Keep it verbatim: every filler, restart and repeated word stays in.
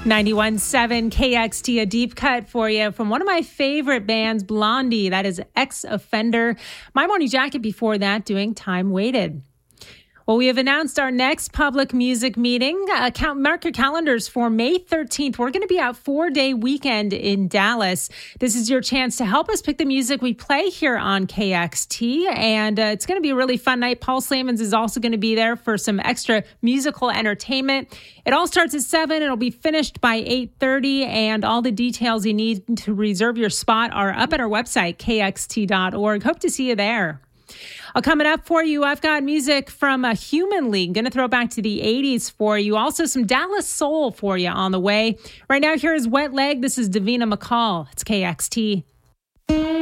ninety-one point seven K X T, a deep cut for you from one of my favorite bands, Blondie. That is Ex-Offender. My Morning Jacket before that doing Time Waited. Well, we have announced our next public music meeting. Uh, count, mark your calendars for May thirteenth. We're going to be out four-day weekend in Dallas. This is your chance to help us pick the music we play here on K X T, and uh, it's going to be a really fun night. Paul Slamans is also going to be there for some extra musical entertainment. It all starts at seven. It'll be finished by eight thirty, and all the details you need to reserve your spot are up at our website, K X T dot org. Hope to see you there. Uh, coming up for you, I've got music from a Human League. Going to throw back to the eighties for you. Also, some Dallas Soul for you on the way. Right now, here is Wet Leg. This is Davina McCall. It's K X T.